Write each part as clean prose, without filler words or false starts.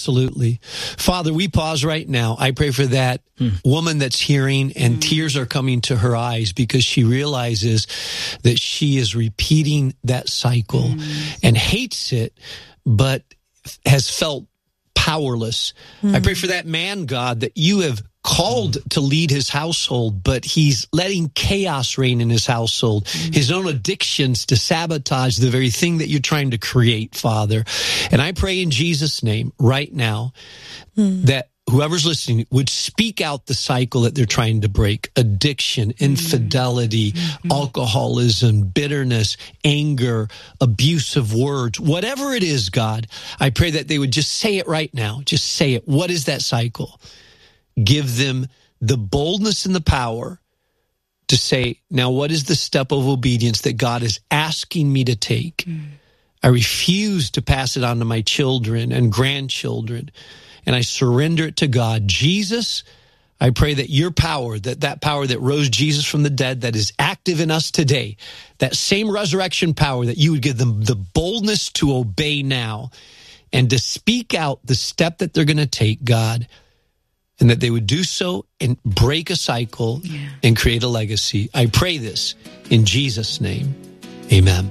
Absolutely. Father, we pause right now. I pray for that woman that's hearing and tears are coming to her eyes because she realizes that she is repeating that cycle and hates it, but has felt powerless. I pray for that man, God, that you have called to lead his household, but he's letting chaos reign in his household, his own addictions to sabotage the very thing that you're trying to create, Father. And I pray in Jesus' name right now that whoever's listening would speak out the cycle that they're trying to break: addiction, infidelity, alcoholism, bitterness, anger, abusive words, whatever it is, God. I pray that they would just say it right now. Just say it. What is that cycle? Give them the boldness and the power to say, now what is the step of obedience that God is asking me to take? I refuse to pass it on to my children and grandchildren, and I surrender it to God. Jesus, I pray that your power, that power that rose Jesus from the dead, that is active in us today, that same resurrection power, that you would give them the boldness to obey now and to speak out the step that they're going to take, God, and that they would do so and break a cycle and create a legacy. I pray this in Jesus' name. Amen.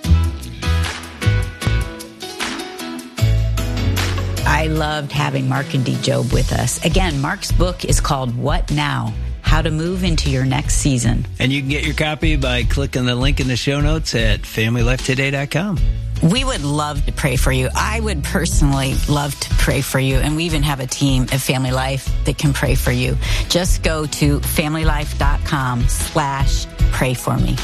I loved having Mark and Dee Job with us. Again, Mark's book is called What Now? How to Move into Your Next Season. And you can get your copy by clicking the link in the show notes at FamilyLifeToday.com. We would love to pray for you. I would personally love to pray for you. And we even have a team at Family Life that can pray for you. Just go to FamilyLife.com/pray for me.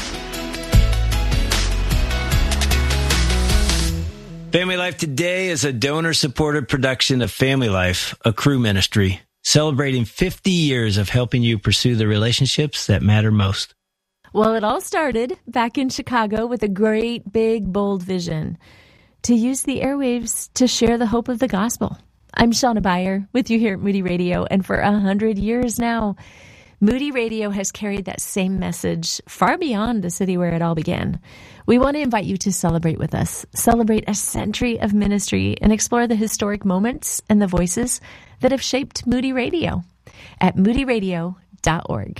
Family Life Today is a donor-supported production of Family Life, a crew ministry, celebrating 50 years of helping you pursue the relationships that matter most. Well, it all started back in Chicago with a great, big, bold vision to use the airwaves to share the hope of the gospel. I'm Shauna Beyer with you here at Moody Radio, and for 100 years now, Moody Radio has carried that same message far beyond the city where it all began. We want to invite you to celebrate with us, celebrate a century of ministry, and explore the historic moments and the voices that have shaped Moody Radio at moodyradio.org.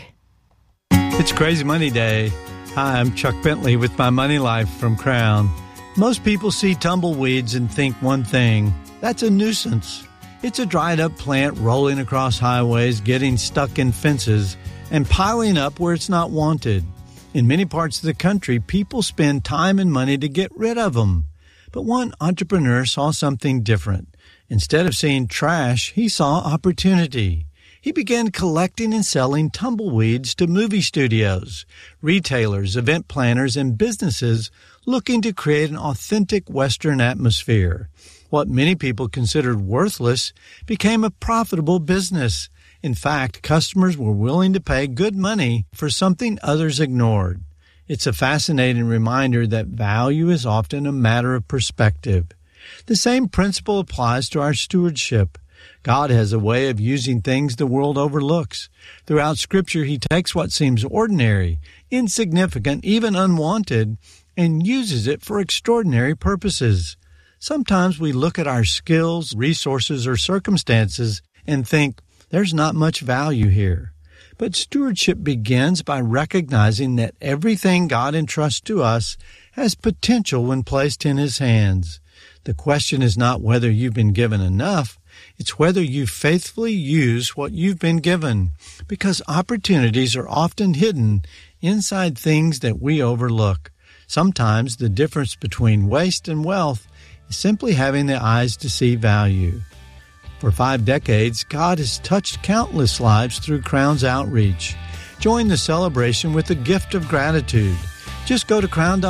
It's Crazy Money Day. Hi, I'm Chuck Bentley with my Money Life from Crown. Most people see tumbleweeds and think one thing: that's a nuisance. It's a dried-up plant rolling across highways, getting stuck in fences, and piling up where it's not wanted. In many parts of the country, people spend time and money to get rid of them. But one entrepreneur saw something different. Instead of seeing trash, he saw opportunity. He began collecting and selling tumbleweeds to movie studios, retailers, event planners, and businesses looking to create an authentic Western atmosphere. What many people considered worthless became a profitable business. In fact, customers were willing to pay good money for something others ignored. It's a fascinating reminder that value is often a matter of perspective. The same principle applies to our stewardship. God has a way of using things the world overlooks. Throughout Scripture, He takes what seems ordinary, insignificant, even unwanted, and uses it for extraordinary purposes. Sometimes we look at our skills, resources, or circumstances and think, there's not much value here. But stewardship begins by recognizing that everything God entrusts to us has potential when placed in His hands. The question is not whether you've been given enough, it's whether you faithfully use what you've been given, because opportunities are often hidden inside things that we overlook. Sometimes the difference between waste and wealth is simply having the eyes to see value. For 5 decades, God has touched countless lives through Crown's outreach. Join the celebration with a gift of gratitude. Just go to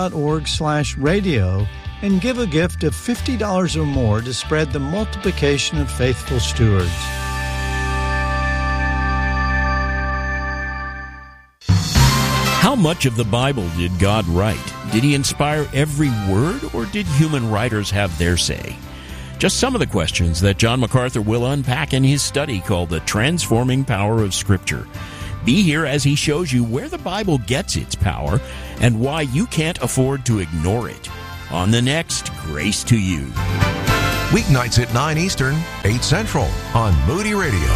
crown.org/radio and give a gift of $50 or more to spread the multiplication of faithful stewards. How much of the Bible did God write? Did He inspire every word, or did human writers have their say? Just some of the questions that John MacArthur will unpack in his study called The Transforming Power of Scripture. Be here as he shows you where the Bible gets its power and why you can't afford to ignore it. On the next Grace to You. Weeknights at 9 Eastern, 8 Central on Moody Radio.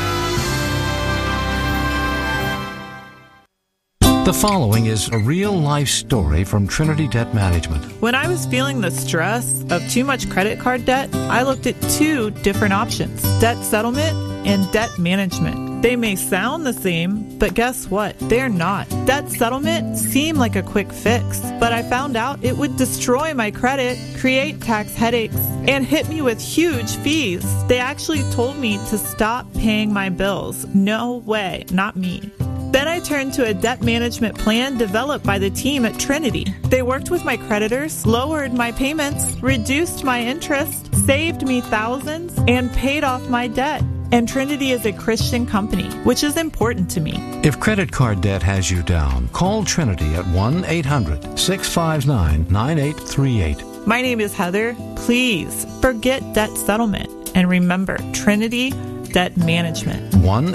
The following is a real-life story from Trinity Debt Management. When I was feeling the stress of too much credit card debt, I looked at two different options: debt settlement and debt management. They may sound the same, but guess what? They're not. Debt settlement seemed like a quick fix, but I found out it would destroy my credit, create tax headaches, and hit me with huge fees. They actually told me to stop paying my bills. No way, not me. Then I turned to a debt management plan developed by the team at Trinity. They worked with my creditors, lowered my payments, reduced my interest, saved me thousands, and paid off my debt. And Trinity is a Christian company, which is important to me. If credit card debt has you down, call Trinity at 1-800-659-9838. My name is Heather. Please forget debt settlement and remember Trinity Debt Management.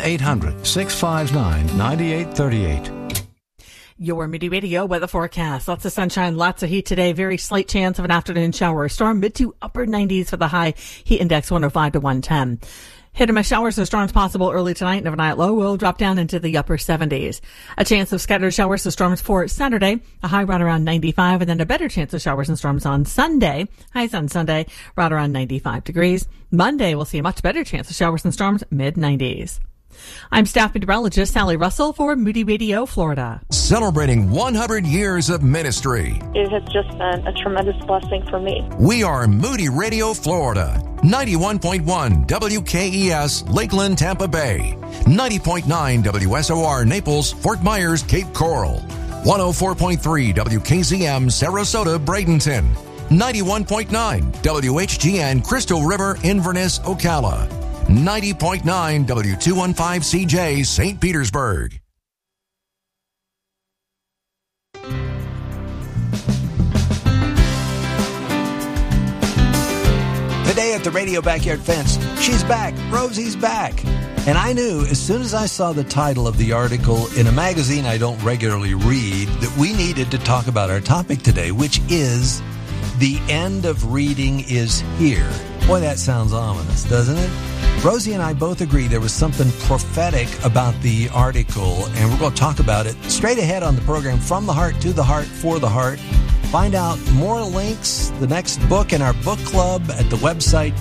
1-800-659-9838. Your Moody Radio weather forecast. Lots of sunshine, lots of heat today. Very slight chance of an afternoon shower or storm. Mid to upper 90s for the high. Heat index 105 to 110. Hit and miss showers or storms possible early tonight, and overnight low will drop down into the upper 70s. A chance of scattered showers or storms for Saturday, a high right around 95, and then a better chance of showers and storms on Sunday. Highs on Sunday, right around 95 degrees. Monday, we'll see a much better chance of showers and storms, mid-90s. I'm staff meteorologist Sally Russell for Moody Radio, Florida. Celebrating 100 years of ministry. It has just been a tremendous blessing for me. We are Moody Radio, Florida. 91.1 WKES, Lakeland, Tampa Bay. 90.9 WSOR, Naples, Fort Myers, Cape Coral. 104.3 WKZM, Sarasota, Bradenton. 91.9 WHGN, Crystal River, Inverness, Ocala. 90.9 W215CJ, St. Petersburg. Today at the Radio Backyard Fence, she's back. Rosie's back. And I knew as soon as I saw the title of the article in a magazine I don't regularly read that we needed to talk about our topic today, which is The End of Reading is Here. Boy, that sounds ominous, doesn't it? Rosie and I both agree there was something prophetic about the article, and we're going to talk about it straight ahead on the program, From the Heart to the Heart for the Heart. Find out more links, the next book in our book club at the website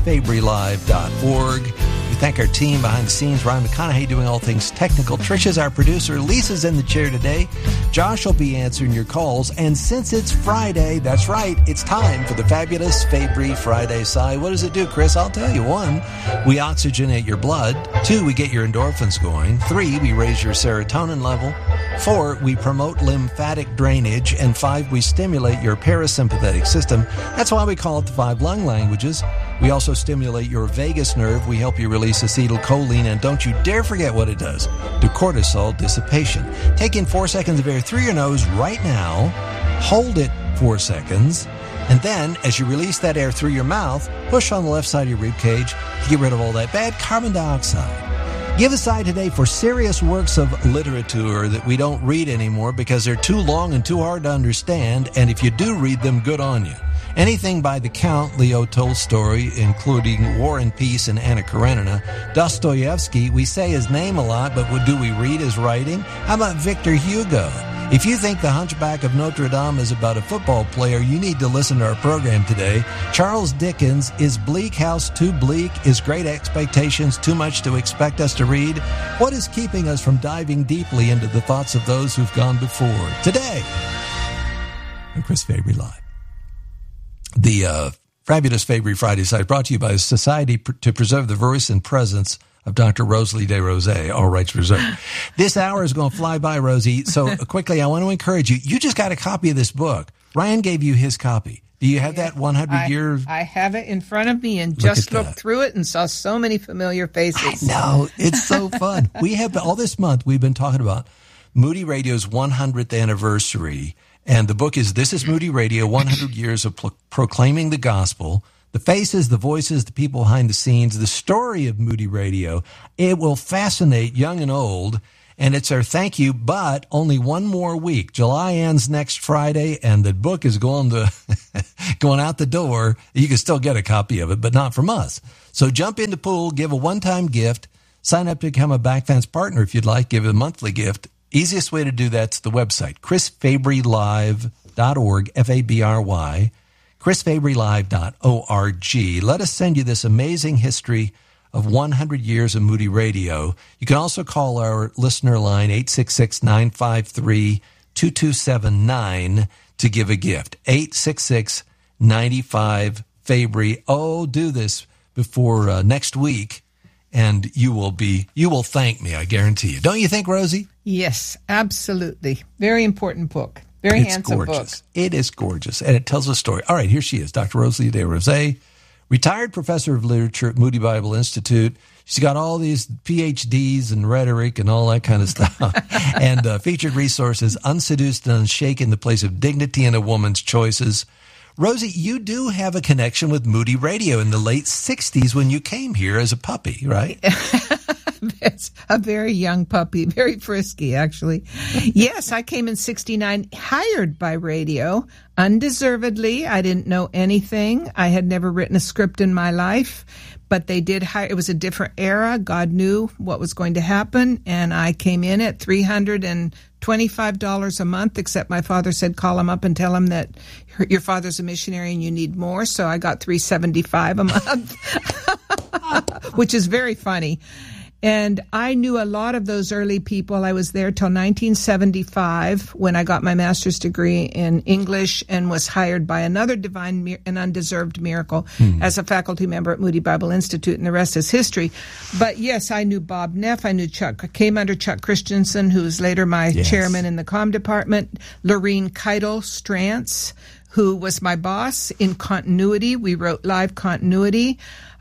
chrisfabrylive.org. We thank our team behind the scenes, Ryan McConaughey doing all things technical. Trisha's our producer. Lisa's in the chair today. Josh will be answering your calls. And since it's Friday, that's right, it's time for the fabulous Fabry Friday Sigh. What does it do, Chris? I'll tell you. 1, we oxygenate your blood. 2, we get your endorphins going. 3, we raise your serotonin level. 4, we promote lymphatic drainage. And 5, we stimulate your parasympathetic system. That's why we call it the 5 lung languages. We also stimulate your vagus nerve. We help you release acetylcholine. And don't you dare forget what it does to cortisol dissipation. Take in 4 seconds of air through your nose right now. Hold it 4 seconds. And then, as you release that air through your mouth, push on the left side of your rib cage to get rid of all that bad carbon dioxide. Give aside today for serious works of literature that we don't read anymore because they're too long and too hard to understand, and if you do read them, good on you. Anything by the Count, Leo Tolstoy, including War and Peace and Anna Karenina. Dostoevsky, we say his name a lot, but do we read his writing? How about Victor Hugo? If you think The Hunchback of Notre Dame is about a football player, you need to listen to our program today. Charles Dickens, Is Bleak House Too Bleak? Is Great Expectations Too Much to Expect Us to Read? What is keeping us from diving deeply into the thoughts of those who've gone before? Today, on Chris Fabry Live. The fabulous Fabry Friday site brought to you by the Society to Preserve the Voice and Presence of Dr. Rosalie DesRosiers, all rights reserved. This hour is going to fly by, Rosie. So quickly, I want to encourage you. You just got a copy of this book. Ryan gave you his copy. Do you have that 100-year? I have it in front of me and just looked through it and saw so many familiar faces. I know. It's so fun. We have all this month, we've been talking about Moody Radio's 100th anniversary. And the book is This is Moody Radio, 100 Years of Proclaiming the Gospel. The faces, the voices, the people behind the scenes, the story of Moody Radio. It will fascinate young and old. And it's our thank you, but only one more week. July ends next Friday, and the book is going out the door. You can still get a copy of it, but not from us. So jump in the pool, give a one-time gift, sign up to become a Back Fence partner if you'd like, give a monthly gift. Easiest way to do that's the website, chrisfabrylive.org, F-A-B-R-Y, chrisfabrylive.org. Let us send you this amazing history of 100 years of Moody Radio. You can also call our listener line, 866-953-2279, to give a gift. 866-95-FABRY. Oh, do this before next week, and you will thank me, I guarantee you. Don't you think, Rosie? Yes, absolutely. Very important book. Very handsome book. It is gorgeous, and it tells a story. All right, here she is, Dr. Rosalie DesRosiers, retired professor of literature at Moody Bible Institute. She's got all these PhDs in rhetoric and all that kind of stuff. And featured resources, Unseduced and Unshaken, the place of dignity in a woman's choices. Rosie, you do have a connection with Moody Radio in the late 60s when you came here as a puppy, right? It's a very young puppy, very frisky, actually. Yes, I came in 69, hired by radio, undeservedly. I didn't know anything. I had never written a script in my life, but they did hire. It was a different era. God knew what was going to happen, and I came in at $325 a month, except my father said, call him up and tell him that your father's a missionary and you need more. So I got $375 a month, which is very funny. And I knew a lot of those early people. I was there till 1975 when I got my master's degree in English and was hired by another divine and undeserved miracle as a faculty member at Moody Bible Institute, and the rest is history. But yes, I knew Bob Neff. I knew Chuck. I came under Chuck Christensen, who was later my chairman in the comm department. Lorene Keitel Strantz, who was my boss in continuity. We wrote live continuity.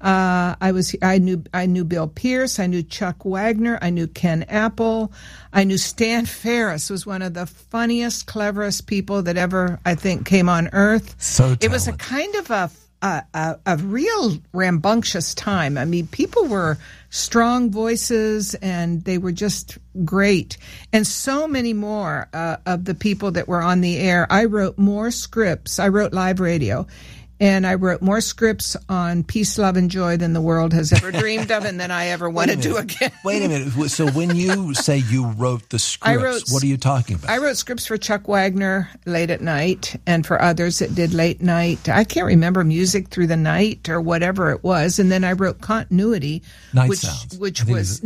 I knew Bill Pierce. I knew Chuck Wagner. I knew Ken Apple. I knew Stan Ferris was one of the funniest, cleverest people that ever, I think, came on earth. So talented. It was a kind of a real rambunctious time. I mean, people were strong voices, and they were just great. And so many more of the people that were on the air. I wrote more scripts. I wrote live radio. And I wrote more scripts on peace, love, and joy than the world has ever dreamed of and than I ever want to do again. Wait a minute. So when you say you wrote the scripts, what are you talking about? I wrote scripts for Chuck Wagner late at night, and for others that did late night. I can't remember, Music Through the Night or whatever it was. And then I wrote Continuity, which was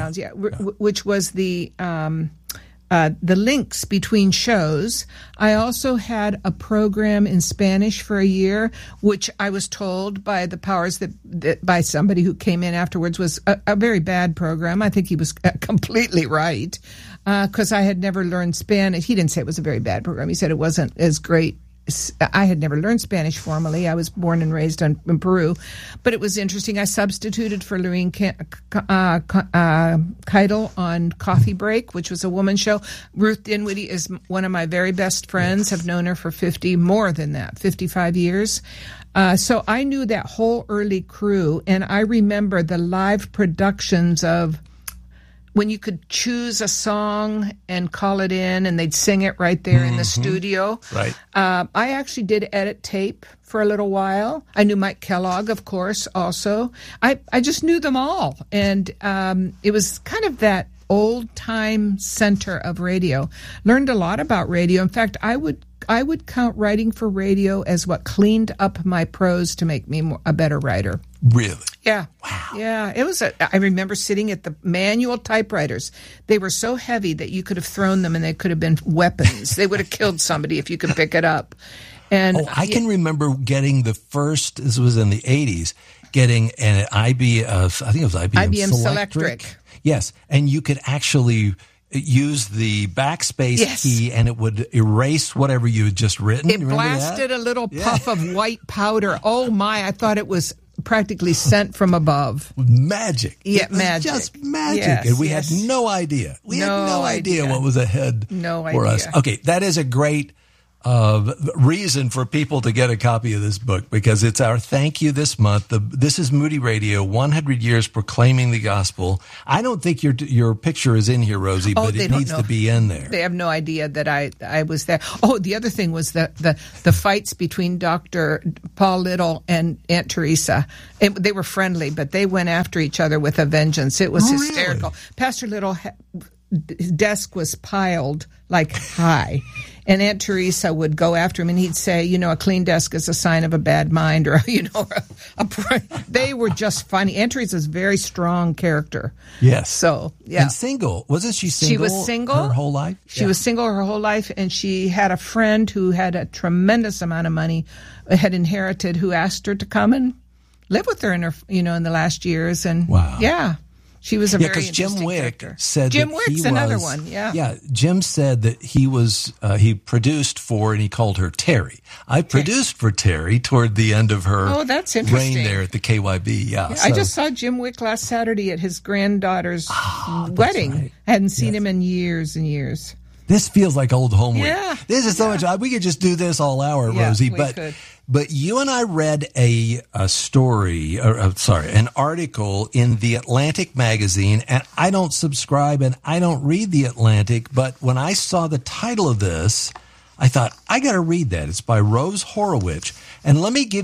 the links between shows. I also had a program in Spanish for a year, which I was told by the powers that by somebody who came in afterwards was a very bad program. I think he was completely right, because I had never learned Spanish. He didn't say it was a very bad program. He said it wasn't as great. I had never learned Spanish formally. I was born and raised in Peru. But it was interesting. I substituted for Lorene Keitel on Coffee Break, which was a woman's show. Ruth Dinwiddie is one of my very best friends. I've known her for 55 years. So I knew that whole early crew, and I remember the live productions of when you could choose a song and call it in, and they'd sing it right there in the studio. Right. I actually did edit tape for a little while. I knew Mike Kellogg, of course, also. I just knew them all. And it was kind of that old-time center of radio. Learned a lot about radio. In fact, I would count writing for radio as what cleaned up my prose to make me a better writer. Really? Yeah. Wow. Yeah. It was I remember sitting at the manual typewriters. They were so heavy that you could have thrown them and they could have been weapons. They would have killed somebody if you could pick it up. And I can remember getting the first, this was in the 80s, getting an IBM Selectric. Yes. And you could actually use the backspace key, and it would erase whatever you had just written. It blasted a little puff of white powder. Oh my, I thought it was practically sent from above. Magic. Yeah, magic. Just magic. Yes, and we had no idea. We had no idea what was ahead for us. Okay, that is a great reason for people to get a copy of this book, because it's our thank you this month. This is Moody Radio, 100 years proclaiming the gospel. I don't think your picture is in here, Rosie, but it needs to be in there. They have no idea that I was there. Oh, the other thing was the fights between Dr. Paul Little and Aunt Teresa. They were friendly, but they went after each other with a vengeance. It was hysterical. Really? Pastor Little, his desk was piled like high. And Aunt Teresa would go after him, and he'd say, a clean desk is a sign of a bad mind, or, they were just funny. Aunt Teresa's a very strong character. Yes. So, yeah. And single. Wasn't she single? She was single. Her whole life? She was single her whole life, and she had a friend who had a tremendous amount of money, had inherited, who asked her to come and live with her in her, in the last years. And wow. Yeah. She was a very interesting Jim Wick character. said Jim that Wick's another one, yeah. Yeah, Jim said that he was, he produced for, and he called her Terry. I produced for Terry toward the end of her reign there at the KYB, yeah. I just saw Jim Wick last Saturday at his granddaughter's wedding. Right. I hadn't seen him in years and years. This feels like old homework. Yeah. This is so much. We could just do this all hour, Rosie. But you and I read an article in The Atlantic magazine, and I don't subscribe and I don't read The Atlantic, but when I saw the title of this, I thought, I got to read that. It's by Rose Horowitz. And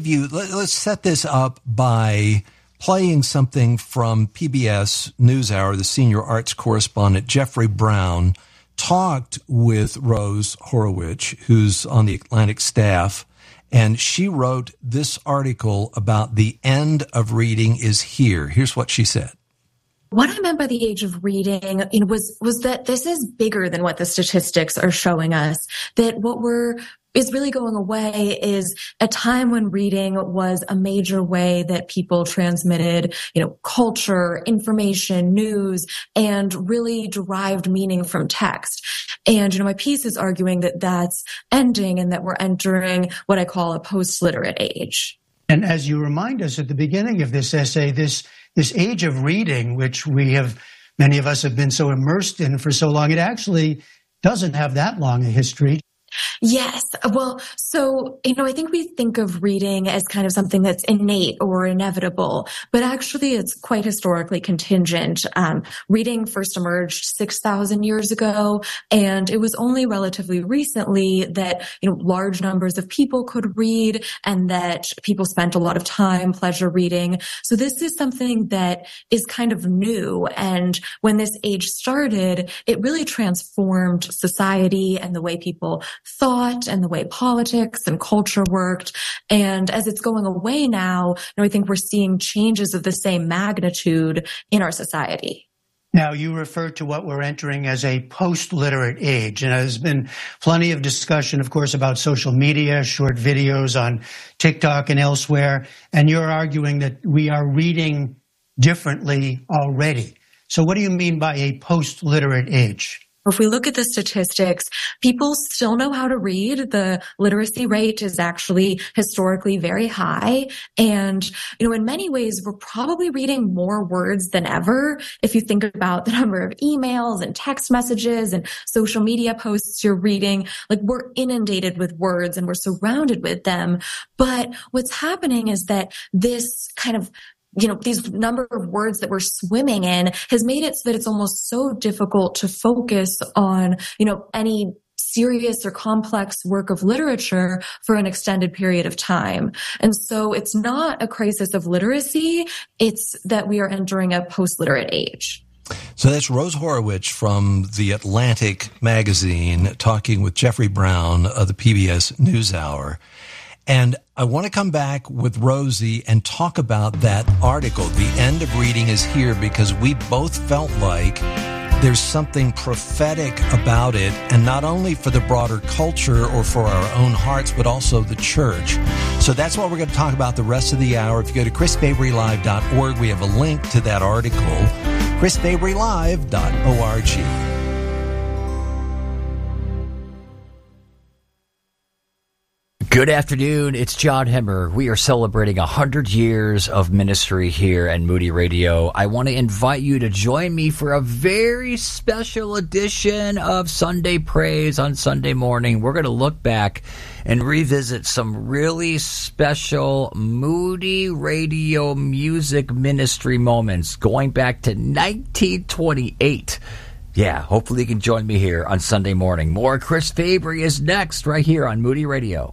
let's set this up by playing something from PBS NewsHour. The senior arts correspondent, Jeffrey Brown, talked with Rose Horowitz, who's on the Atlantic staff, and she wrote this article about the end of reading is here. Here's what she said. What I meant by the age of reading was that this is bigger than what the statistics are showing us, that what is really going away is a time when reading was a major way that people transmitted, culture, information, news, and really derived meaning from text. And, my piece is arguing that that's ending and that we're entering what I call a post-literate age. And as you remind us at the beginning of this essay, this age of reading, which many of us have been so immersed in for so long, it actually doesn't have that long a history. Yes. Well, so, I think we think of reading as kind of something that's innate or inevitable, but actually it's quite historically contingent. Reading first emerged 6,000 years ago, and it was only relatively recently that, large numbers of people could read and that people spent a lot of time pleasure reading. So this is something that is kind of new. And when this age started, it really transformed society and the way people thought and the way politics and culture worked. And as it's going away now, I think we're seeing changes of the same magnitude in our society. Now, you refer to what we're entering as a post-literate age. And there's been plenty of discussion, of course, about social media, short videos on TikTok and elsewhere. And you're arguing that we are reading differently already. So what do you mean by a post-literate age? If we look at the statistics, people still know how to read. The literacy rate is actually historically very high. And, in many ways, we're probably reading more words than ever. If you think about the number of emails and text messages and social media posts you're reading, we're inundated with words and we're surrounded with them. But what's happening is that this kind of these number of words that we're swimming in has made it so that it's almost so difficult to focus on, any serious or complex work of literature for an extended period of time. And so it's not a crisis of literacy. It's that we are entering a post-literate age. So that's Rose Horowitz from The Atlantic magazine talking with Jeffrey Brown of the PBS NewsHour. And I want to come back with Rosie and talk about that article, The End of Reading is Here, because we both felt like there's something prophetic about it, and not only for the broader culture or for our own hearts, but also the church. So that's what we're going to talk about the rest of the hour. If you go to chrisfabrylive.org, we have a link to that article, chrisfabrylive.org. Good afternoon. It's John Hemmer. We are celebrating 100 years of ministry here at Moody Radio. I want to invite you to join me for a very special edition of Sunday Praise on Sunday morning. We're going to look back and revisit some really special Moody Radio music ministry moments going back to 1928. Yeah, hopefully you can join me here on Sunday morning. More Chris Fabry is next right here on Moody Radio.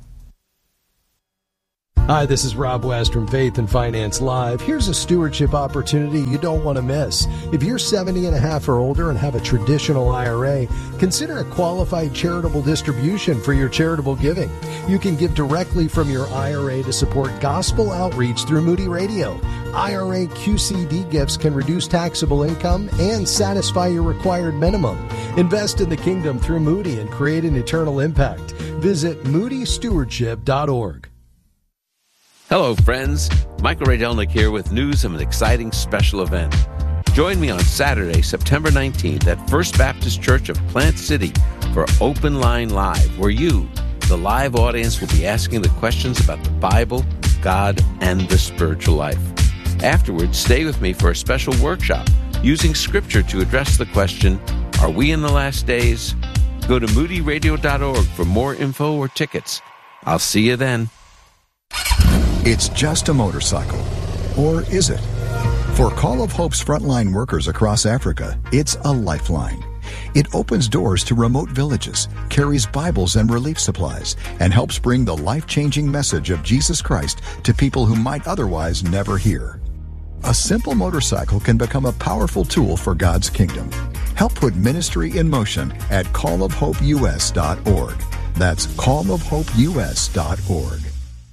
Hi, this is Rob West from Faith and Finance Live. Here's a stewardship opportunity you don't want to miss. If you're 70 and a half or older and have a traditional IRA, consider a qualified charitable distribution for your charitable giving. You can give directly from your IRA to support gospel outreach through Moody Radio. IRA QCD gifts can reduce taxable income and satisfy your required minimum. Invest in the kingdom through Moody and create an eternal impact. Visit moodystewardship.org. Hello, friends. Michael Ray Delnick here with news of an exciting special event. Join me on Saturday, September 19th at First Baptist Church of Plant City for Open Line Live, where you, the live audience, will be asking the questions about the Bible, God, and the spiritual life. Afterwards, stay with me for a special workshop using Scripture to address the question, are we in the last days? Go to moodyradio.org for more info or tickets. I'll see you then. It's just a motorcycle. Or is it? For Call of Hope's frontline workers across Africa, it's a lifeline. It opens doors to remote villages, carries Bibles and relief supplies, and helps bring the life-changing message of Jesus Christ to people who might otherwise never hear. A simple motorcycle can become a powerful tool for God's kingdom. Help put ministry in motion at callofhopeus.org. That's callofhopeus.org.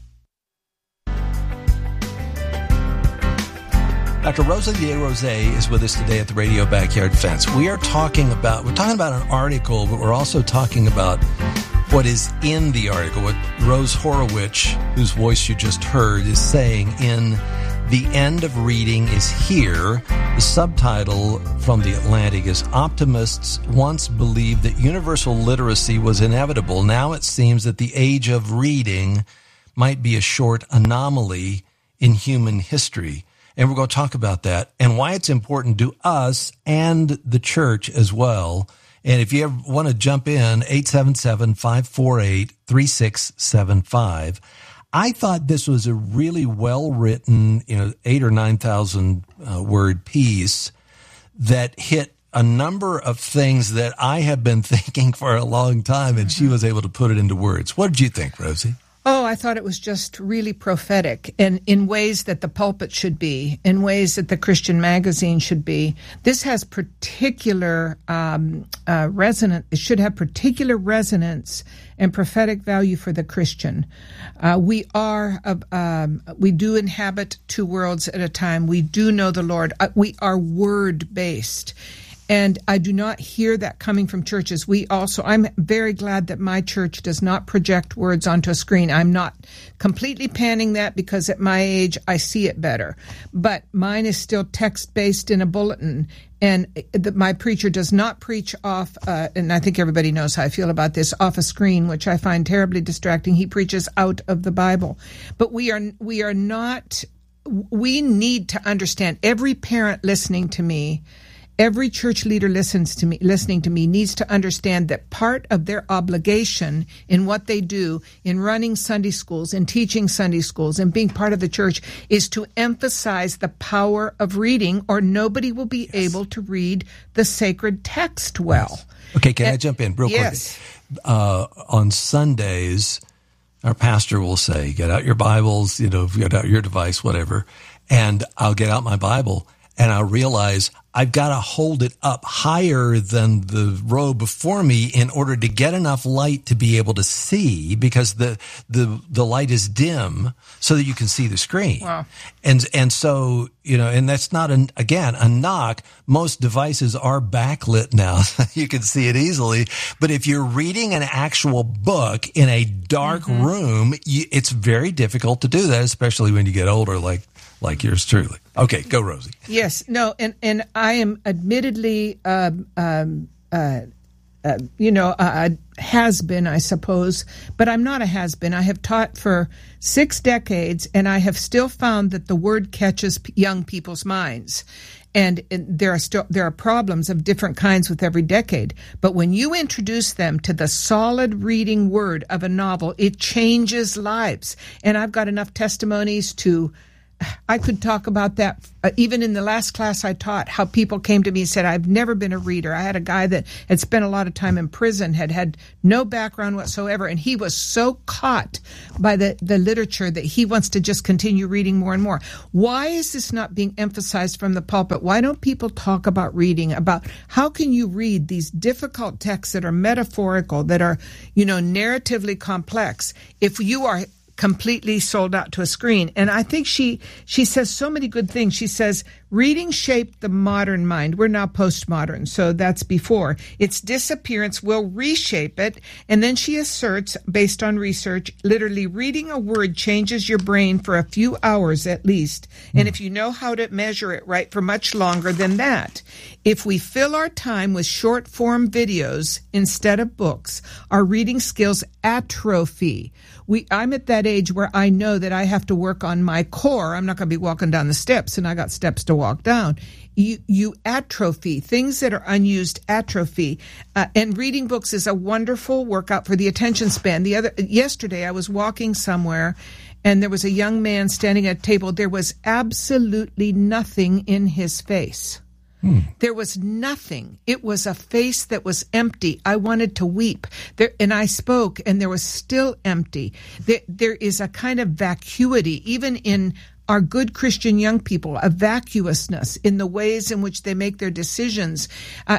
Dr. Rosa DeRose is with us today at the Radio Backyard Fence. We're talking about an article, but we're also talking about what is in the article, what Rose Horowitz, whose voice you just heard, is saying in The End of Reading is Here. The subtitle from The Atlantic is Optimists once believed that universal literacy was inevitable. Now it seems that the age of reading might be a short anomaly in human history. And we're going to talk about that and why it's important to us and the church as well. And if you ever want to jump in, 877-548-3675. I thought this was a really well-written, 8,000 or 9,000 word piece that hit a number of things that I have been thinking for a long time, and she was able to put it into words. What did you think, Rosie? Oh, I thought it was just really prophetic, and in ways that the pulpit should be, in ways that the Christian magazine should be. This has particular resonance. It should have particular resonance and prophetic value for the Christian. We do inhabit two worlds at a time. We do know the Lord. We are word-based. And I do not hear that coming from churches. I'm very glad that my church does not project words onto a screen. I'm not completely panning that because at my age, I see it better. But mine is still text-based in a bulletin. And my preacher does not preach off, and I think everybody knows how I feel about this, off a screen, which I find terribly distracting. He preaches out of the Bible. But we need to understand, every parent listening to me, every church leader listening to me needs to understand that part of their obligation in what they do in running Sunday schools and teaching Sunday schools and being part of the church is to emphasize the power of reading, or nobody will be able to read the sacred text well. Yes. Okay, can I jump in real quick? Yes. On Sundays, our pastor will say, get out your Bibles, get out your device, whatever, and I'll get out my Bible and I'll realize I've got to hold it up higher than the row before me in order to get enough light to be able to see, because the light is dim so that you can see the screen. Wow. And so, and that's not a knock. Most devices are backlit now. You can see it easily. But if you're reading an actual book in a dark room, it's very difficult to do that, especially when you get older, like yours truly. Okay, go, Rosie. Yes, no, and I am admittedly, has-been, I suppose, but I'm not a has-been. I have taught for 6 decades, and I have still found that the word catches young people's minds. And there are problems of different kinds with every decade. But when you introduce them to the solid reading word of a novel, it changes lives. And I've got enough testimonies I could talk about that. Even in the last class I taught, how people came to me and said, I've never been a reader. I had a guy that had spent a lot of time in prison, had no background whatsoever, and he was so caught by the literature that he wants to just continue reading more and more. Why is this not being emphasized from the pulpit? Why don't people talk about reading, about how can you read these difficult texts that are metaphorical, that are, narratively complex, if you are completely sold out to a screen? And I think she says so many good things. She says, reading shaped the modern mind. We're now postmodern, so that's before. Its disappearance will reshape it. And then she asserts, based on research, literally reading a word changes your brain for a few hours at least. And if you know how to measure it right, for much longer than that. If we fill our time with short form videos instead of books, our reading skills atrophy. I'm at that age where I know that I have to work on my core. I'm not going to be walking down the steps, and I got steps to walk down. You atrophy. Things that are unused atrophy. And reading books is a wonderful workout for the attention span. Yesterday I was walking somewhere, and there was a young man standing at a table. There was absolutely nothing in his face. There was nothing. It was a face that was empty. I wanted to weep. And I spoke, and there was still empty. There is a kind of vacuity, even in our good Christian young people, a vacuousness in the ways in which they make their decisions. I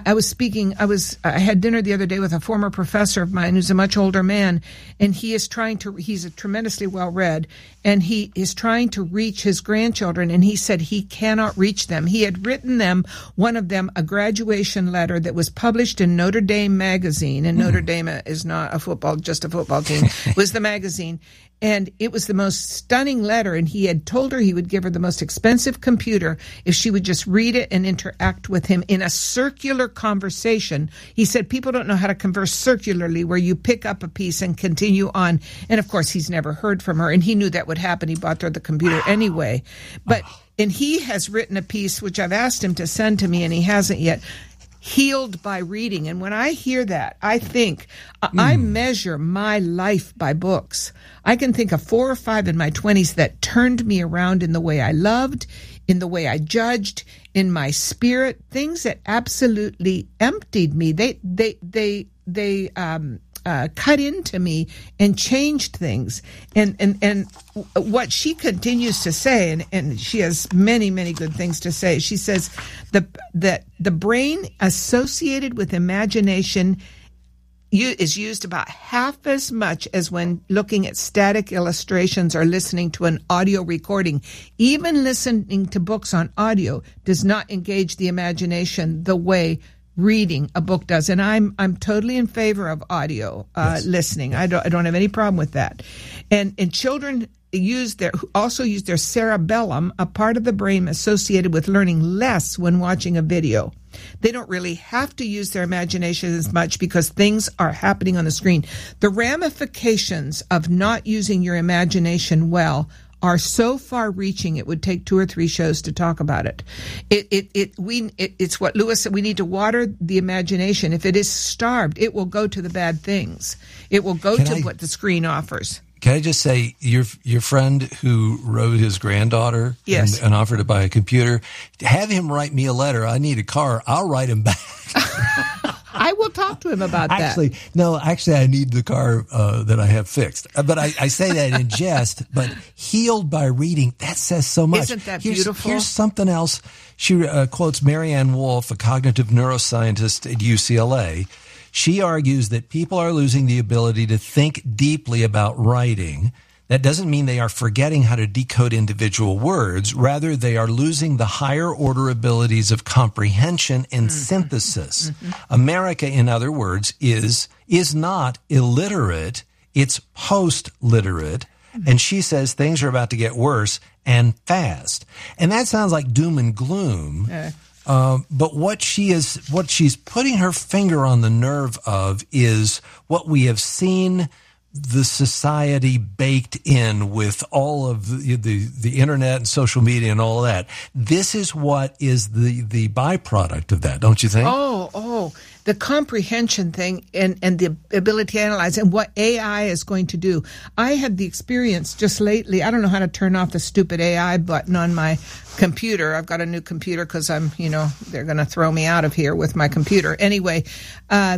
had dinner the other day with a former professor of mine who's a much older man, and he's a tremendously well-read, and he is trying to reach his grandchildren, and he said he cannot reach them. He had written them, one of them, a graduation letter that was published in Notre Dame magazine, and Notre Dame is not just a football team, was the magazine. And it was the most stunning letter, and he had told her he would give her the most expensive computer if she would just read it and interact with him in a circular conversation. He said people don't know how to converse circularly, where you pick up a piece and continue on. And, of course, he's never heard from her, and he knew that would happen. He bought her the computer anyway. And he has written a piece, which I've asked him to send to me, and he hasn't yet, healed by reading. And when I hear that, I think I measure my life by books. I can think of 4 or 5 in my 20s that turned me around in the way I loved, in the way I judged, in my spirit, things that absolutely emptied me. They cut into me and changed things. And what she continues to say, and she has many, many good things to say. She says that the brain associated with imagination is used about half as much as when looking at static illustrations or listening to an audio recording. Even listening to books on audio does not engage the imagination the way reading a book does. And I'm totally in favor of audio listening. I don't have any problem with that. And children also use their cerebellum, a part of the brain associated with learning, less when watching a video. They don't really have to use their imagination as much because things are happening on the screen. The ramifications of not using your imagination well are so far-reaching, it would take 2 or 3 shows to talk about it. It's what Lewis said. We need to water the imagination. If it is starved, it will go to the bad things. It will go to what the screen offers. Can I just say, your friend who wrote his granddaughter and offered to buy a computer, have him write me a letter. I need a car. I'll write him back. I will talk to him about that. Actually, I need the car that I have fixed. But I say that in jest. But healed by reading, that says so much. Isn't that beautiful? Here's something else. She quotes Marianne Wolf, a cognitive neuroscientist at UCLA. She argues that people are losing the ability to think deeply about writing. That doesn't mean they are forgetting how to decode individual words. Rather, they are losing the higher order abilities of comprehension and synthesis. America, in other words, is not illiterate. It's post-literate. And she says things are about to get worse and fast. And that sounds like doom and gloom. But what she's putting her finger on the nerve of is what we have seen the society baked in with all of the internet and social media and all that. This is what is the byproduct of that, don't you think? Oh, the comprehension thing and the ability to analyze and what AI is going to do. I had the experience just lately. I don't know how to turn off the stupid AI button on my computer. I've got a new computer because they're going to throw me out of here with my computer. Anyway, I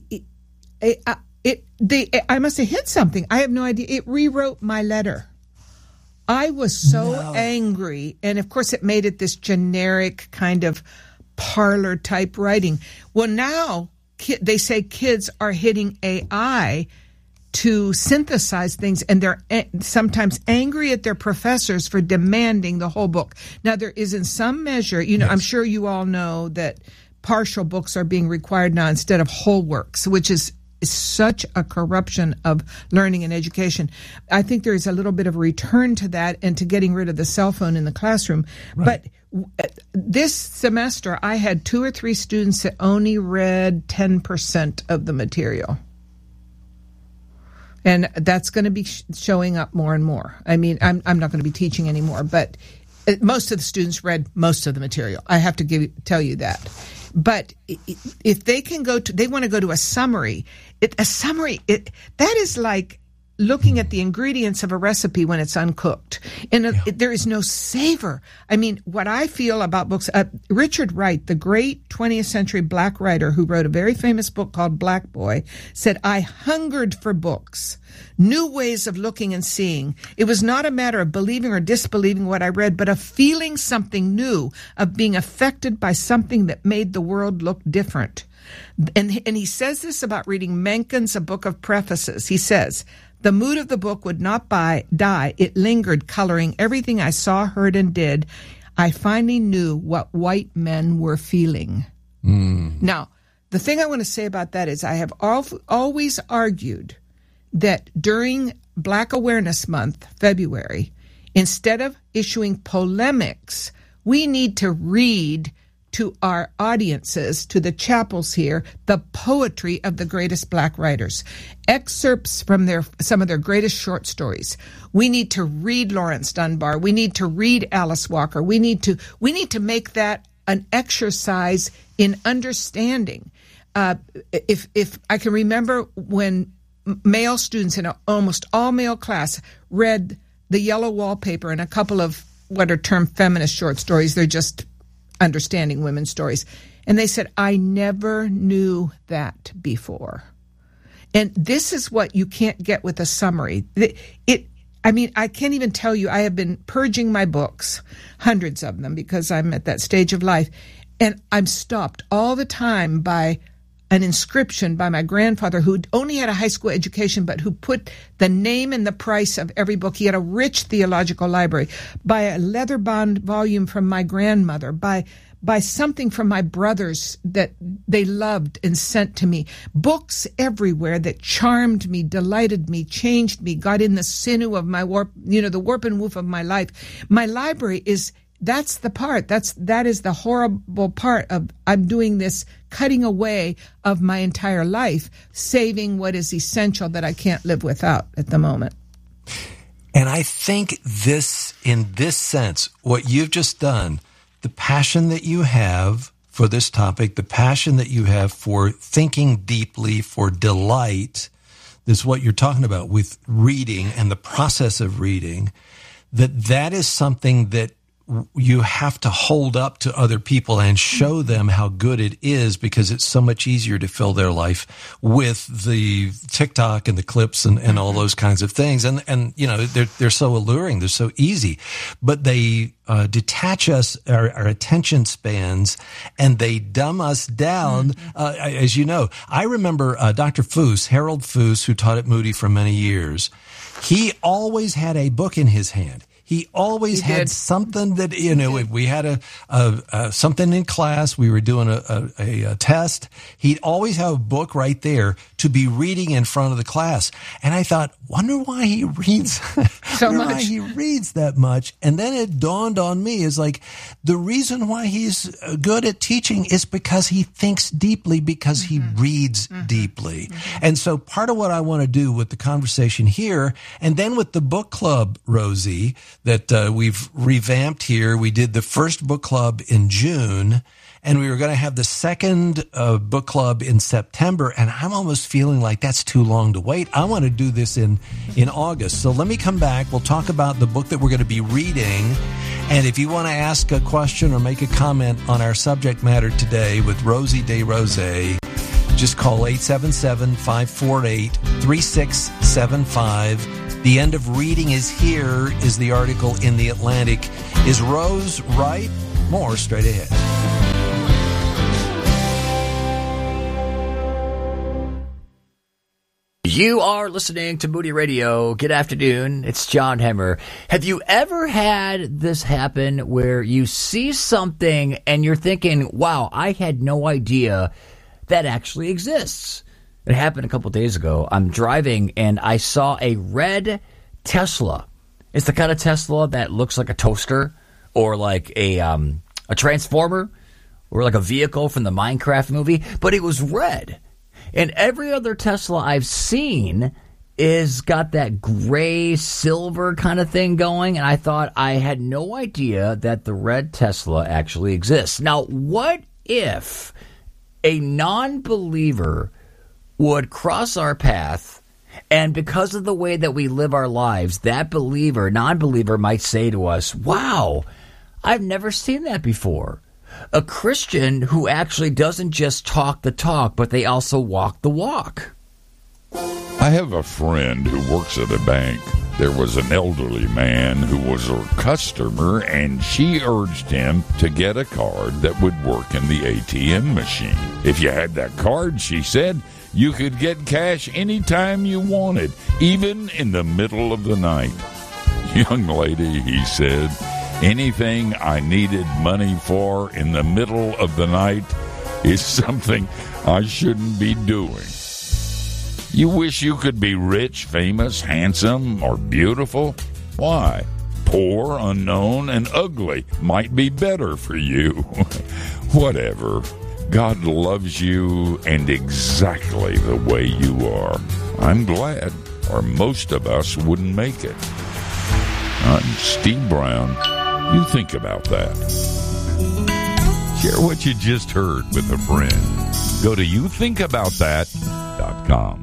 must have hit something. I have no idea. It rewrote my letter. I was so angry. And of course, it made it this generic kind of parlor type writing. Well, now they say kids are hitting AI to synthesize things, and they're sometimes angry at their professors for demanding the whole book. Now, there is in some measure, yes. I'm sure you all know that partial books are being required now instead of whole works, which is such a corruption of learning and education. I think there is a little bit of a return to that and to getting rid of the cell phone in the classroom. Right. But this semester, I had 2 or 3 students that only read 10% of the material. And that's going to be showing up more and more. I mean, I'm not going to be teaching anymore, but most of the students read most of the material. I have to tell you that. But if they can they want to go to a summary. That is like looking at the ingredients of a recipe when it's uncooked. And there is no savor. I mean, what I feel about books, Richard Wright, the great 20th century black writer who wrote a very famous book called Black Boy, said, I hungered for books, new ways of looking and seeing. It was not a matter of believing or disbelieving what I read, but of feeling something new, of being affected by something that made the world look different. And he says this about reading Mencken's A Book of Prefaces. He says, the mood of the book would not die. It lingered, coloring everything I saw, heard, and did. I finally knew what white men were feeling. Now, the thing I want to say about that is I have always argued that during Black Awareness Month, February, instead of issuing polemics, we need to read to our audiences, to the chapels here, the poetry of the greatest black writers, excerpts from some of their greatest short stories. We need to read Lawrence Dunbar. We need to read Alice Walker. We need to make that an exercise in understanding. If I can remember when male students in an almost all male class read The Yellow Wallpaper and a couple of what are termed feminist short stories, they're just understanding women's stories. And they said, I never knew that before. And this is what you can't get with a summary. I can't even tell you, I have been purging my books, hundreds of them, because I'm at that stage of life. And I'm stopped all the time by an inscription by my grandfather, who only had a high school education, but who put the name and the price of every book. He had a rich theological library, by a leather-bound volume from my grandmother, by something from my brothers that they loved and sent to me. Books everywhere that charmed me, delighted me, changed me, got in the sinew of my the warp and woof of my life. My library that's the part. That is the horrible part of I'm doing this cutting away of my entire life, saving what is essential that I can't live without at the moment. And I think in this sense, what you've just done, the passion that you have for this topic, the passion that you have for thinking deeply, for delight, is what you're talking about with reading and the process of reading, that is something that you have to hold up to other people and show them how good it is, because it's so much easier to fill their life with the TikTok and the clips and all those kinds of things. And they're so alluring. They're so easy, but they detach us, our attention spans, and they dumb us down. As you know, I remember Dr. Foos, Harold Foos, who taught at Moody for many years. He always had a book in his hand. He always had something that, if we had something in class, we were doing a test, he'd always have a book right there to be reading in front of the class. And I thought, wonder why he reads so much. Why he reads that much. And then it dawned on me, is like, the reason why he's good at teaching is because he thinks deeply, because he reads deeply. And so part of what I want to do with the conversation here, and then with the book club, Rosie, that we've revamped here. We did the first book club in June, and we were going to have the second book club in September, and I'm almost feeling like that's too long to wait. I want to do this in August. So let me come back. We'll talk about the book that we're going to be reading. And if you want to ask a question or make a comment on our subject matter today with Rosie DeRose, just call 877-548-3675. The end of reading is here, is the article in The Atlantic. Is Rose right? More straight ahead. You are listening to Moody Radio. Good afternoon. It's John Hemmer. Have you ever had this happen where you see something and you're thinking, wow, I had no idea that actually exists? It happened a couple days ago. I'm driving and I saw a red Tesla. It's the kind of Tesla that looks like a toaster or like a transformer or like a vehicle from the Minecraft movie, but it was red. And every other Tesla I've seen is got that gray silver kind of thing going. And I thought, I had no idea that the red Tesla actually exists. Now, what if a non-believer would cross our path, and because of the way that we live our lives, that non-believer might say to us, wow, I've never seen that before. A Christian who actually doesn't just talk the talk, but they also walk the walk. I have a friend who works at a bank. There was an elderly man who was her customer, and she urged him to get a card that would work in the ATM machine. If you had that card, she said, you could get cash anytime you wanted, even in the middle of the night. Young lady, he said, anything I needed money for in the middle of the night is something I shouldn't be doing. You wish you could be rich, famous, handsome, or beautiful? Why? Poor, unknown, and ugly might be better for you. Whatever. God loves you and exactly the way you are. I'm glad, or most of us wouldn't make it. I'm Steve Brown. You think about that. Share what you just heard with a friend. Go to youthinkaboutthat.com.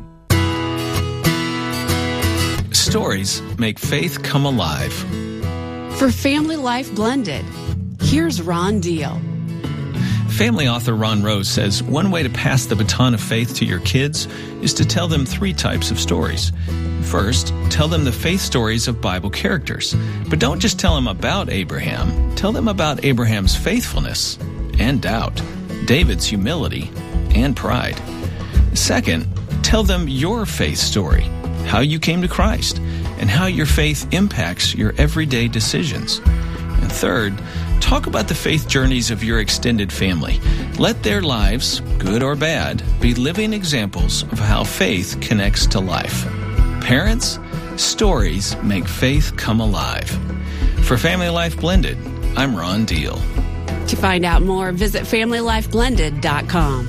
Stories make faith come alive. For Family Life Blended, here's Ron Deal. Family author Ron Rose says one way to pass the baton of faith to your kids is to tell them 3 types of stories. First, tell them the faith stories of Bible characters. But don't just tell them about Abraham. Tell them about Abraham's faithfulness and doubt, David's humility and pride. Second, tell them your faith story, how you came to Christ, and how your faith impacts your everyday decisions. And third, talk about the faith journeys of your extended family. Let their lives, good or bad, be living examples of how faith connects to life. Parents, stories make faith come alive. For Family Life Blended, I'm Ron Deal. To find out more, visit FamilyLifeBlended.com.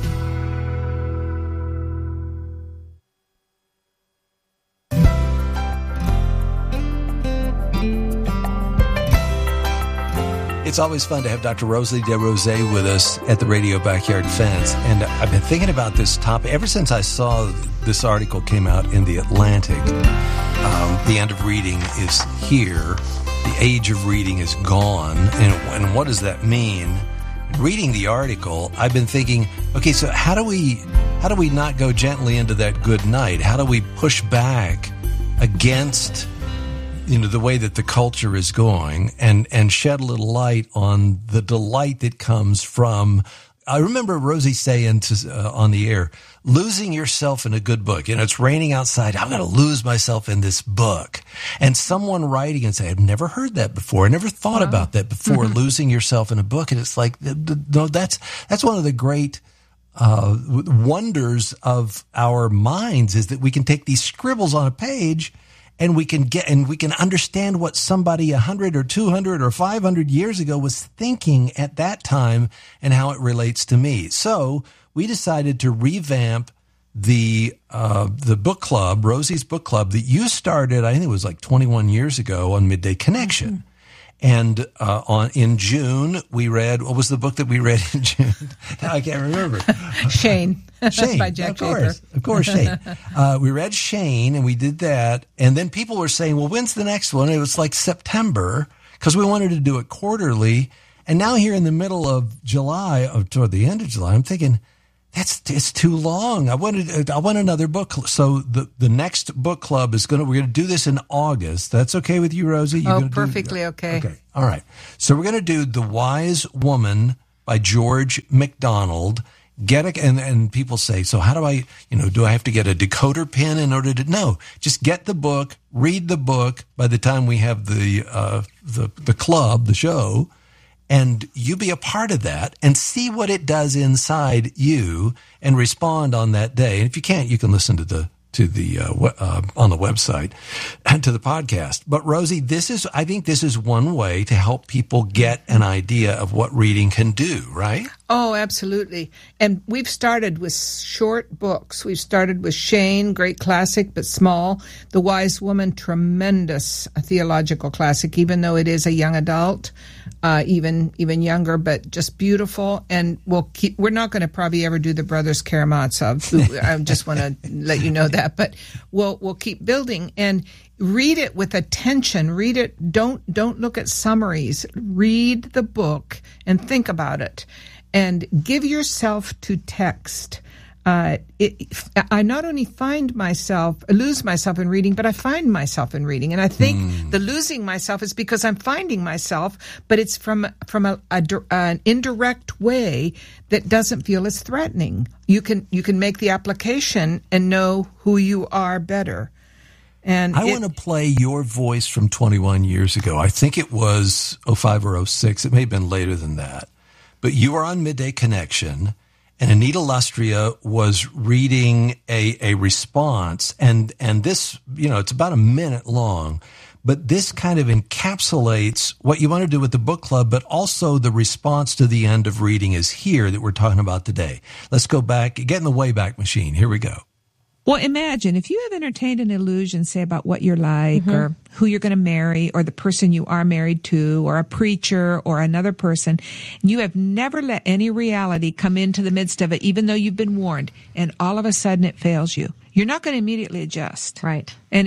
It's always fun to have Dr. Rosie DeRose with us at the Radio Backyard Fence. And I've been thinking about this topic ever since I saw this article came out in The Atlantic. The end of reading is here. The age of reading is gone. And what does that mean? Reading the article, I've been thinking, okay, so how do we not go gently into that good night? How do we push back against the way that the culture is going and shed a little light on the delight that comes from I remember Rosie saying on the air, losing yourself in a good book. It's raining outside. I'm going to lose myself in this book. And someone writing and say, I've never heard that before. I never thought about that before, losing yourself in a book. And it's like, no, that's one of the great wonders of our minds, is that we can take these scribbles on a page and we can understand what somebody 100 or 200 or 500 years ago was thinking at that time and how it relates to me. So we decided to revamp the book club, Rosie's book club, that you started, I think it was like 21 years ago, on Midday Connection. And in June, we read, what was the book that we read in June? I can't remember. Shane. By Jack Of course, Shane. We read Shane, and we did that. And then people were saying, well, when's the next one? And it was like September, because we wanted to do it quarterly. And now here in the middle of July, or toward the end of July, I'm thinking, it's too long. I want another book. So the next book club we're going to do this in August. That's okay with you, Rosie? Perfectly okay. Okay. All right. So we're going to do The Wise Woman by George MacDonald. And people say, so how do I, do I have to get a decoder pin in order to? No, just get the book, read the book by the time we have the club, the show. And you be a part of that and see what it does inside you and respond on that day. And if you can't, you can listen to the on the website and to the podcast. But Rosie, I think this is one way to help people get an idea of what reading can do, right? Oh, absolutely. And we've started with short books. We've started with Shane, great classic, but small. The Wise Woman, tremendous theological classic, even though it is a young adult, even younger, but just beautiful. And we're not going to probably ever do the Brothers Karamazov. I just want to let you know that, but we'll keep building and read it with attention. Read it. Don't look at summaries. Read the book and think about it. And give yourself to text. I not only lose myself in reading, but I find myself in reading. And I think the losing myself is because I'm finding myself, but it's from an indirect way that doesn't feel as threatening. You can make the application and know who you are better. And I want to play your voice from 21 years ago. I think it was 05 or 06. It may have been later than that. But you were on Midday Connection, and Anita Lustria was reading a response, and this, it's about a minute long, but this kind of encapsulates what you want to do with the book club, but also the response to the end of reading is here that we're talking about today. Let's go back, get in the Wayback Machine. Here we go. Well, imagine if you have entertained an illusion, say, about what you're like or who you're going to marry or the person you are married to or a preacher or another person. You have never let any reality come into the midst of it, even though you've been warned, and all of a sudden it fails you. You're not going to immediately adjust. Right. And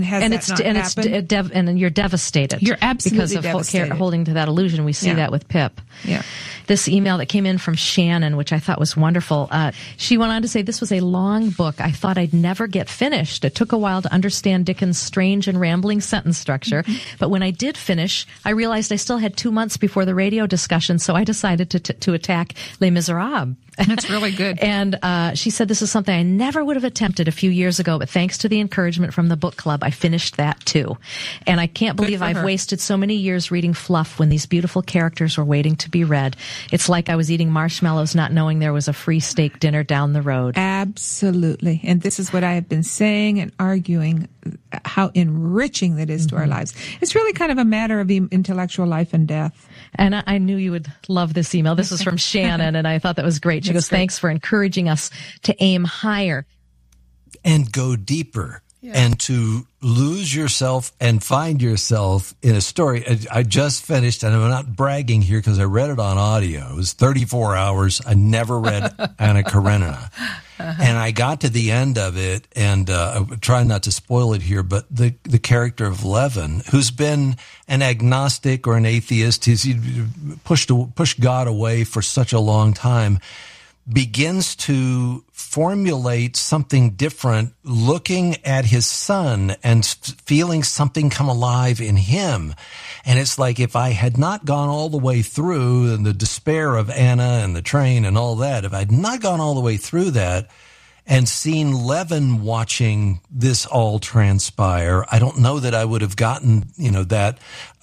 and you're devastated. You're absolutely because of holding to that illusion. We see that with Pip. Yeah. This email that came in from Shannon, which I thought was wonderful. She went on to say, this was a long book. I thought I'd never get finished. It took a while to understand Dickens' strange and rambling sentence structure. But when I did finish, I realized I still had 2 months before the radio discussion. So I decided to attack Les Miserables. That's really good. And she said, this is something I never would have attempted a few years ago, but thanks to the encouragement from the book club, I finished that too. And I can't believe I've wasted so many years reading fluff when these beautiful characters were waiting to be read. It's like I was eating marshmallows not knowing there was a free steak dinner down the road. Absolutely. And this is what I have been saying and arguing, how enriching that is to our lives. It's really kind of a matter of intellectual life and death. And I knew you would love this email. This is from Shannon, and I thought that was great. She goes, thanks for encouraging us to aim higher. And go deeper. Yeah. And to lose yourself and find yourself in a story. I just finished, and I'm not bragging here because I read it on audio. It was 34 hours. I never read Anna Karenina. And I got to the end of it, and I try not to spoil it here, but the character of Levin, who's been an agnostic or an atheist, he's pushed God away for such a long time. begins to formulate something different, looking at his son and feeling something come alive in him. And it's like, if I had not gone all the way through and the despair of Anna and the train and all that, if I'd not gone all the way through that and seen Levin watching this all transpire, I don't know that I would have gotten, that,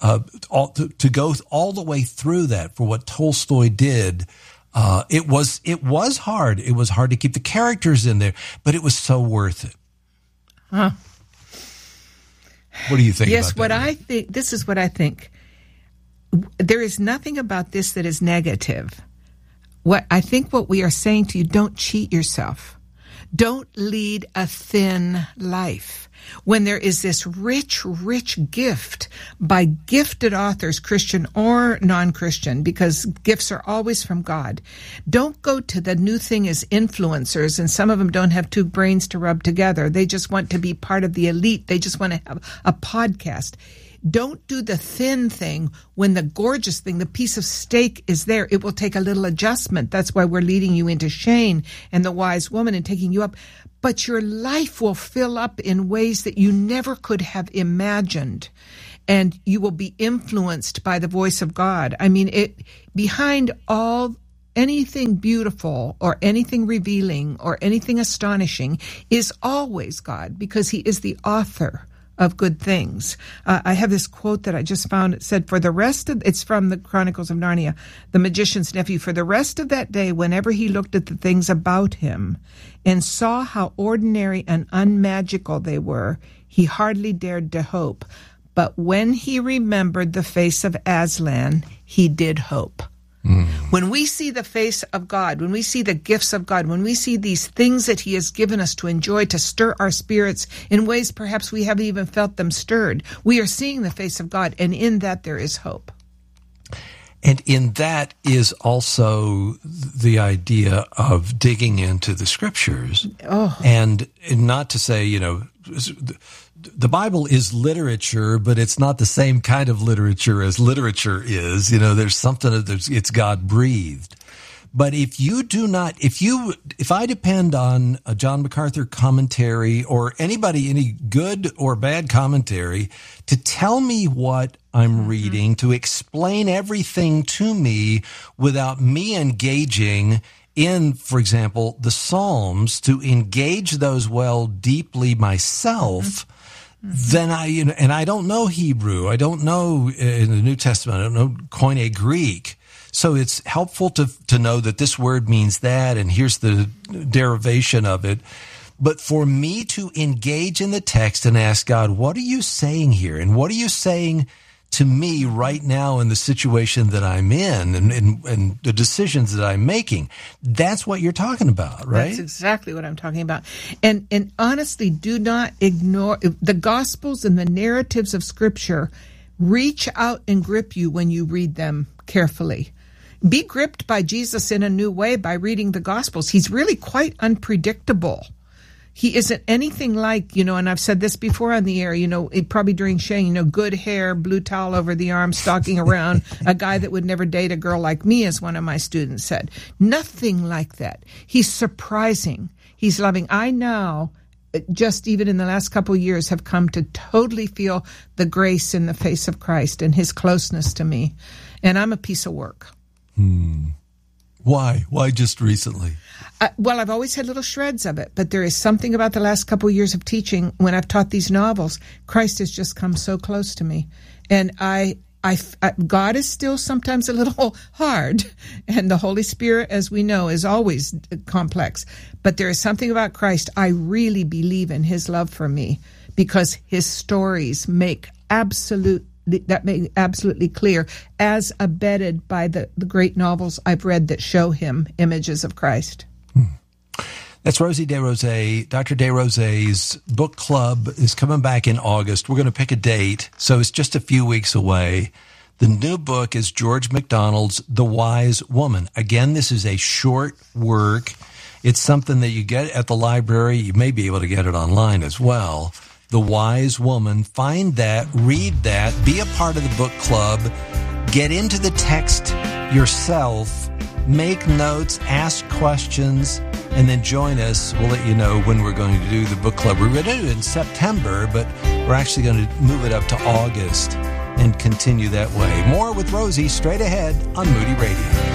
to go all the way through that for what Tolstoy did. It was hard. It was hard to keep the characters in there, but it was so worth it. Huh. What do you think yes, about that? This is what I think. There is nothing about this that is negative. What we are saying to you, don't cheat yourself. Don't lead a thin life. When there is this rich, rich gift by gifted authors, Christian or non-Christian, because gifts are always from God. Don't go to the new thing as influencers, and some of them don't have two brains to rub together. They just want to be part of the elite. They just want to have a podcast. Don't do the thin thing when the gorgeous thing, the piece of steak is there. It will take a little adjustment. That's why we're leading you into Shane and the wise woman and taking you up. But your life will fill up in ways that you never could have imagined. And you will be influenced by the voice of God. I mean, behind anything beautiful or anything revealing or anything astonishing is always God, because he is the author of good things. I have this quote that I just found. It said, it's from the Chronicles of Narnia, the magician's nephew, for the rest of that day, whenever he looked at the things about him and saw how ordinary and unmagical they were, he hardly dared to hope. But when he remembered the face of Aslan, he did hope. When we see the face of God, when we see the gifts of God, when we see these things that he has given us to enjoy, to stir our spirits in ways perhaps we haven't even felt them stirred, we are seeing the face of God, and in that there is hope. And in that is also the idea of digging into the scriptures. And not to say, the Bible is literature, but it's not the same kind of literature as literature is. There's something it's God breathed. But if I depend on a John MacArthur commentary or any good or bad commentary to tell me what I'm reading, to explain everything to me without me engaging in, for example, the Psalms, to engage those deeply myself, then I don't know Hebrew. I don't know in the New Testament. I don't know Koine Greek. So it's helpful to know that this word means that, and here's the derivation of it. But for me to engage in the text and ask God, what are you saying here? And what are you saying to me right now in the situation that I'm in and the decisions that I'm making? That's what you're talking about, right? That's exactly what I'm talking about. And honestly, do not ignore the Gospels and the narratives of Scripture. Reach out and grip you when you read them carefully. Be gripped by Jesus in a new way by reading the Gospels. He's really quite unpredictable. He isn't anything like, and I've said this before on the air, probably during Shane, good hair, blue towel over the arm, stalking around, a guy that would never date a girl like me, as one of my students said. Nothing like that. He's surprising. He's loving. I now, just even in the last couple of years, have come to totally feel the grace in the face of Christ and his closeness to me. And I'm a piece of work. Why? Why just recently? Well, I've always had little shreds of it, but there is something about the last couple of years of teaching, when I've taught these novels, Christ has just come so close to me. And God is still sometimes a little hard, and the Holy Spirit, as we know, is always complex. But there is something about Christ. I really believe in his love for me, because his stories make absolutely clear, as abetted by the great novels I've read that show him images of Christ. That's Rosie DesRosiers. Dr. DesRosiers' book club is coming back in August. We're going to pick a date, so it's just a few weeks away. The new book is George MacDonald's The Wise Woman. Again, this is a short work. It's something that you get at the library. You may be able to get it online as well. The Wise Woman. Find that, read that, be a part of the book club, get into the text yourself, make notes, ask questions, and then join us. We'll let you know when we're going to do the book club. We're going to do it in September, but we're actually going to move it up to August and continue that way. More with Rosie straight ahead on Moody Radio.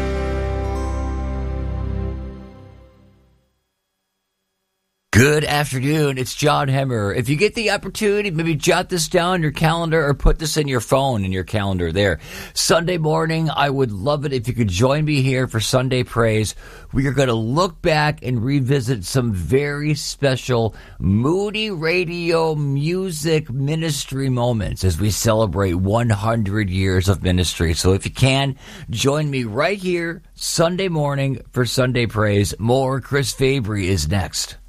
Good afternoon. It's John Hemmer. If you get the opportunity, maybe jot this down in your calendar or put this in your phone in your calendar there. Sunday morning, I would love it if you could join me here for Sunday Praise. We are going to look back and revisit some very special Moody Radio music ministry moments as we celebrate 100 years of ministry. So if you can, join me right here Sunday morning for Sunday Praise. More Chris Fabry is next.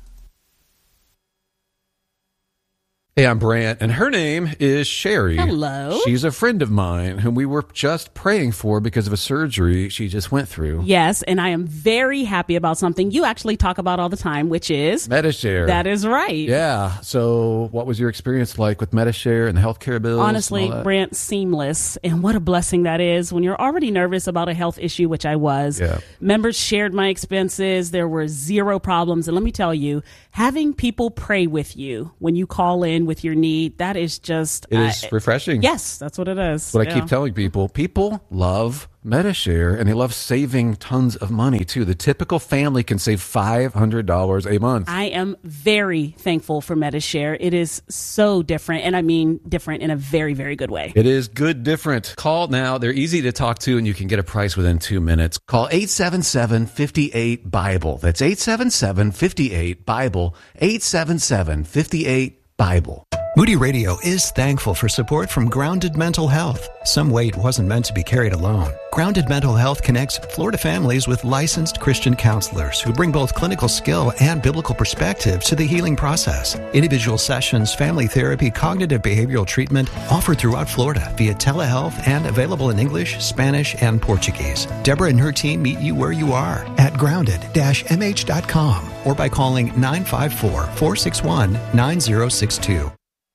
Hey, I'm Brant, and her name is Sherry. Hello. She's a friend of mine whom we were just praying for because of a surgery she just went through. Yes, and I am very happy about something you actually talk about all the time, which is Medi-Share. That is right. Yeah. So what was your experience like with Medi-Share and the healthcare bills? Honestly, Brant, seamless. And what a blessing that is when you're already nervous about a health issue, which I was. Yeah. Members shared my expenses. There were zero problems. And let me tell you, having people pray with you when you call in with your need, that is just... It is refreshing. Yes, that's what it is. That's what I keep telling people. People love Medi-Share, and they love saving tons of money, too. The typical family can save $500 a month. I am very thankful for Medi-Share. It is so different, and I mean different in a very, very good way. It is good different. Call now. They're easy to talk to, and you can get a price within 2 minutes. Call 877-58-BIBLE. That's 877-58-BIBLE. 877-58-BIBLE. Moody Radio is thankful for support from Grounded Mental Health. Some weight wasn't meant to be carried alone. Grounded Mental Health connects Florida families with licensed Christian counselors who bring both clinical skill and biblical perspective to the healing process. Individual sessions, family therapy, cognitive behavioral treatment offered throughout Florida via telehealth and available in English, Spanish, and Portuguese. Deborah and her team meet you where you are at grounded-mh.com or by calling 954-461-9062.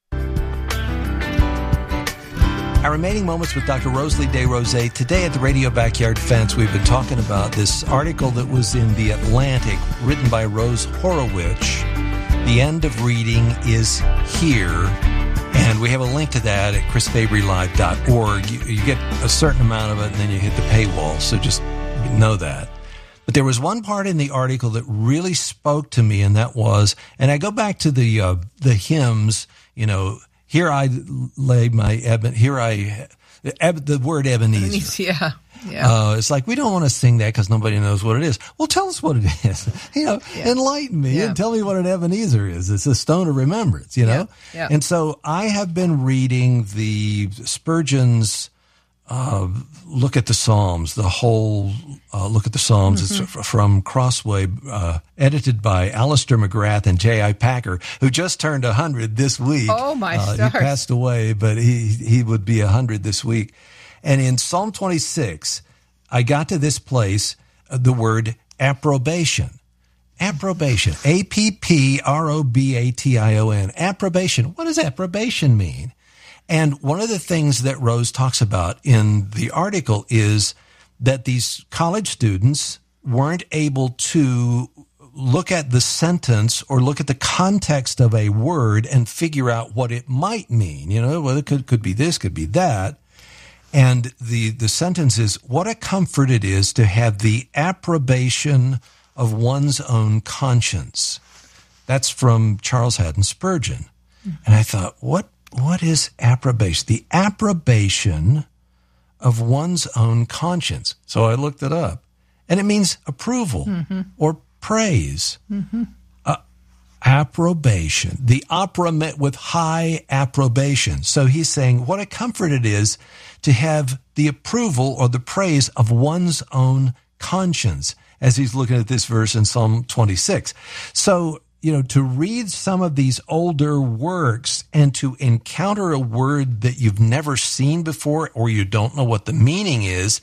Our remaining moments with Dr. Rosalie DesRosiers. Today at the Radio Backyard Fence, we've been talking about this article that was in The Atlantic, written by Rose Horowitz. The end of reading is here, and we have a link to that at chrisfabrylive.org. You get a certain amount of it, and then you hit the paywall, so just know that. But there was one part in the article that really spoke to me, and that was, and I go back to the hymns, you know, here I lay my the word Ebenezer. Yeah. It's like, we don't want to sing that because nobody knows what it is. Well, tell us what it is. Enlighten me and tell me what an Ebenezer is. It's a stone of remembrance, you know? Yeah. And so I have been reading the Spurgeon's Look at the Psalms, the whole Look at the Psalms. It's from Crossway, edited by Alistair McGrath and J.I. Packer, who just turned 100 this week. Oh, my stars. He passed away, but he would be 100 this week. And in Psalm 26, I got to this place, the word approbation. Approbation. A-P-P-R-O-B-A-T-I-O-N. Approbation. What does approbation mean? And one of the things that Rose talks about in the article is that these college students weren't able to look at the sentence or look at the context of a word and figure out what it might mean. You know, well, it could be this, could be that. And the sentence is, what a comfort it is to have the approbation of one's own conscience. That's from Charles Haddon Spurgeon. And I thought, what is approbation? The approbation of one's own conscience. So I looked it up. And it means approval or praise. Approbation. The opera met with high approbation. So he's saying what a comfort it is to have the approval or the praise of one's own conscience, as he's looking at this verse in Psalm 26. So, you know, to read some of these older works and to encounter a word that you've never seen before or you don't know what the meaning is,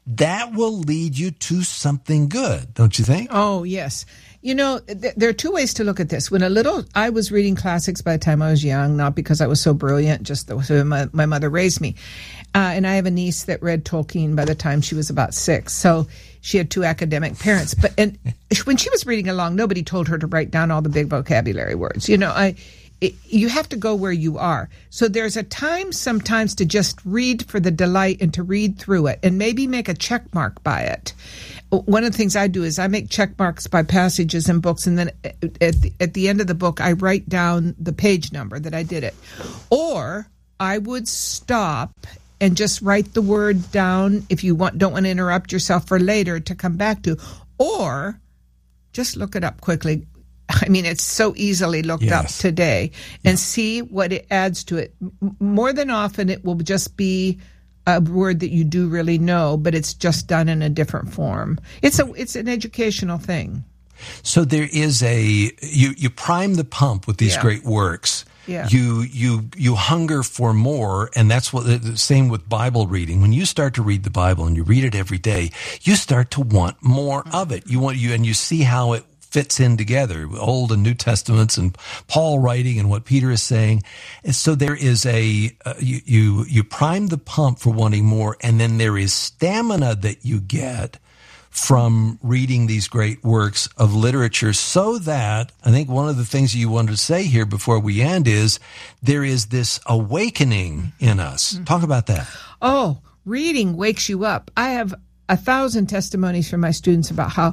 that will lead you to something good, don't you think? Oh, yes. You know, there are two ways to look at this. I was reading classics by the time I was young, not because I was so brilliant, just the way my mother raised me. And I have a niece that read Tolkien by the time she was about 6. So she had 2 academic parents. And when she was reading along, nobody told her to write down all the big vocabulary words. You know, you have to go where you are. So there's a time sometimes to just read for the delight and to read through it and maybe make a check mark by it. One of the things I do is I make check marks by passages in books, and then at the end of the book, I write down the page number that I did it. Or I would stop and just write the word down if you don't want to interrupt yourself for later to come back to, or just look it up quickly. I mean, it's so easily looked up today, and see what it adds to it. More than often, it will just be a word that you do really know, but it's just done in a different form. It's an educational thing. So there is you prime the pump with these great works. Yeah. You hunger for more, and that's what the same with Bible reading. When you start to read the Bible and you read it every day, you start to want more of it. And you see how it fits in together, Old and New Testaments, and Paul writing and what Peter is saying. And so there is you prime the pump for wanting more, and then there is stamina that you get from reading these great works of literature, so that I think one of the things you wanted to say here before we end is there is this awakening in us. Talk about that. Oh, reading wakes you up. I have 1,000 testimonies from my students about how